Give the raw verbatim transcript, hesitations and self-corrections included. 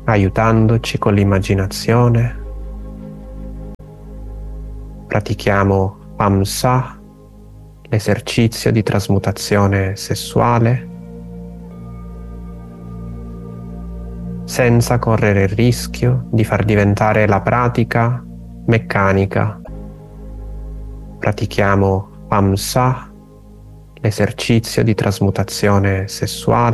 aiutandoci con l'immaginazione. Pratichiamo Pamsa, l'esercizio di trasmutazione sessuale, senza correre il rischio di far diventare la pratica meccanica. Pratichiamo Pamsa, l'esercizio di trasmutazione sessuale,